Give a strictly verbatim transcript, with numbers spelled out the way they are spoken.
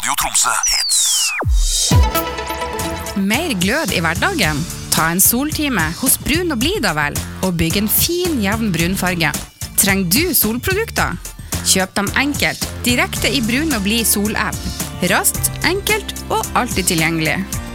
Radio Tromsø Hits. Mer glød i hverdagen? Ta en soltime hos Brun og Blid da vel, og bygg en fin, jevn brunfarge. Trenger du solprodukter? Kjøp dem enkelt, direkte i Brun og Blid sol-app. Raskt, enkelt og alltid tilgjengelig.